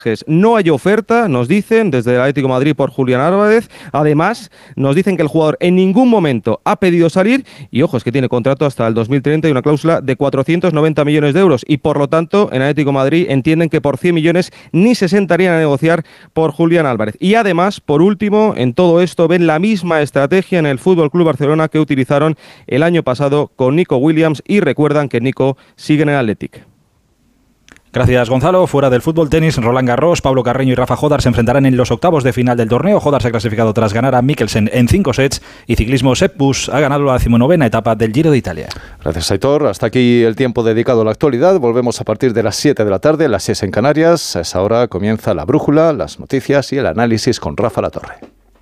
No hay oferta, nos dicen desde el Atlético de Madrid por Julián Álvarez. Además, nos dicen que el jugador en ningún momento ha pedido salir y, ojo, es que tiene contrato hasta el 2030 y una cláusula de 490 millones de euros y, por lo tanto, en Atlético de Madrid entienden que por 100 millones ni se sentarían a negociar por Julián Álvarez. Y además, por último, en todo esto ven la misma estrategia en el FC Barcelona que utilizaron el año pasado con Nico Williams y recuerdan que Nico sigue en el Athletic. Gracias, Gonzalo. Fuera del fútbol, tenis, Roland Garros, Pablo Carreño y Rafa Jódar se enfrentarán en los octavos de final del torneo. Jódar se ha clasificado tras ganar a Mikkelsen en 5 sets y ciclismo Sepp Kuss ha ganado la 19ª etapa del Giro de Italia. Gracias, Aitor. Hasta aquí el tiempo dedicado a la actualidad. Volvemos a partir de las 7 de la tarde, las 6 en Canarias. A esa hora comienza La Brújula, las noticias y el análisis con Rafa Latorre.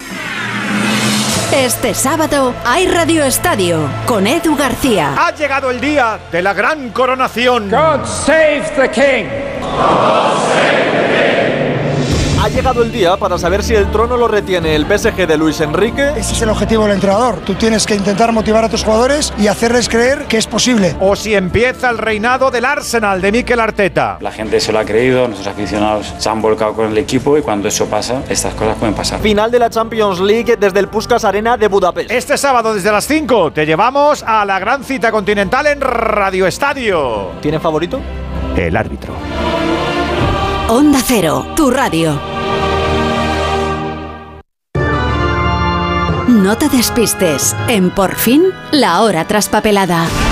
Este sábado hay Radio Estadio con Edu García. Ha llegado el día de la gran coronación. God save the King. God save the King. Ha llegado el día para saber si el trono lo retiene el PSG de Luis Enrique. Ese es el objetivo del entrenador. Tú tienes que intentar motivar a tus jugadores y hacerles creer que es posible. O si empieza el reinado del Arsenal de Mikel Arteta. La gente se lo ha creído, nuestros aficionados se han volcado con el equipo y cuando eso pasa, estas cosas pueden pasar. Final de la Champions League desde el Puskás Arena de Budapest. Este sábado desde las 5 te llevamos a la gran cita continental en Radio Estadio. ¿Tiene favorito? El árbitro. Onda Cero, tu radio. No te despistes. En Por fin, la hora traspapelada.